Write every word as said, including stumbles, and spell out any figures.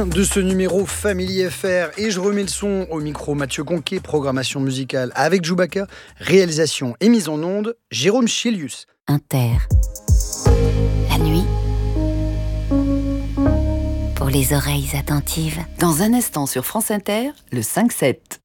fin de ce numéro Family F R et je remets le son au micro Mathieu Conquet, programmation musicale avec Chewbacca, réalisation et mise en onde Jérôme Chilius. Inter. La nuit pour les oreilles attentives. Dans un instant sur France Inter, le cinq sept.